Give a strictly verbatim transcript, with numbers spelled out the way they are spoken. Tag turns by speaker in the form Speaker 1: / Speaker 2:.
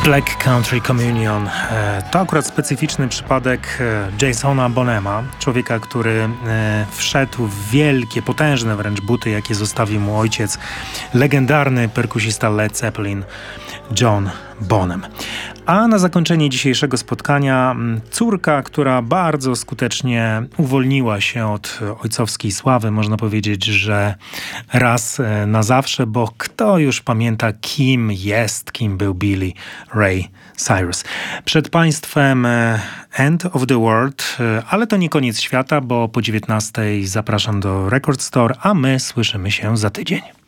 Speaker 1: Black Country Communion. To akurat specyficzny przypadek Jasona Bonhama, człowieka, który wszedł w wielkie, potężne wręcz buty, jakie zostawił mu ojciec, legendarny perkusista Led Zeppelin, John Bonham. A na zakończenie dzisiejszego spotkania córka, która bardzo skutecznie uwolniła się od ojcowskiej sławy. Można powiedzieć, że raz na zawsze, bo kto już pamięta, kim jest, kim był Billy Ray Cyrus. Przed Państwem End of the World, ale to nie koniec świata, bo po dziewiętnastej zapraszam do Record Store, a my słyszymy się za tydzień.